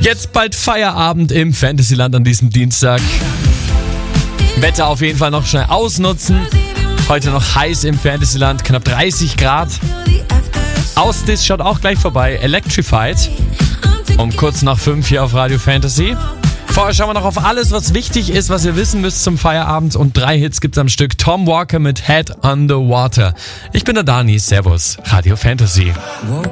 Jetzt bald Feierabend im Fantasyland an diesem Dienstag. Wetter auf jeden Fall noch schnell ausnutzen. Heute noch heiß im Fantasyland, knapp 30 Grad. Ausdis schaut auch gleich vorbei. Electrified. Um kurz nach 5 hier auf Radio Fantasy. Vorher schauen wir noch auf alles, was wichtig ist, was ihr wissen müsst zum Feierabend. Und 3 Hits gibt's am Stück. Tom Walker mit Head on the Water. Ich bin der Dani. Servus. Radio Fantasy.